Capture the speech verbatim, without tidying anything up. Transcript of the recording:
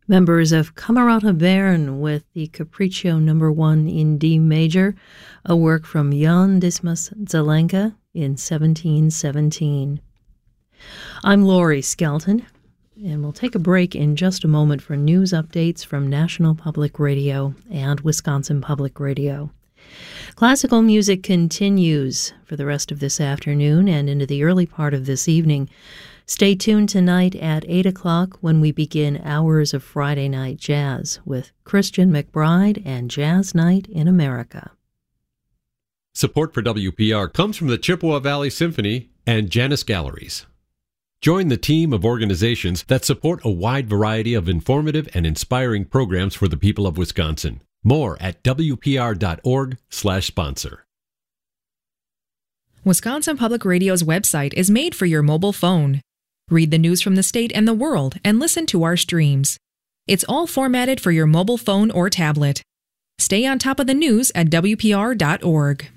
Members of Camerata Bern with the Capriccio number one in D major, a work from Jan Dismas Zelenka in seventeen seventeen. I'm Laurie Skelton, and we'll take a break in just a moment for news updates from National Public Radio and Wisconsin Public Radio. Classical music continues for the rest of this afternoon and into the early part of this evening. Stay tuned tonight at eight o'clock when we begin Hours of Friday Night Jazz with Christian McBride and Jazz Night in America. Support for W P R comes from the Chippewa Valley Symphony and Janus Galleries. Join the team of organizations that support a wide variety of informative and inspiring programs for the people of Wisconsin. More at W P R dot org slash sponsor. Wisconsin Public Radio's website is made for your mobile phone. Read the news from the state and the world and listen to our streams. It's all formatted for your mobile phone or tablet. Stay on top of the news at W P R dot org.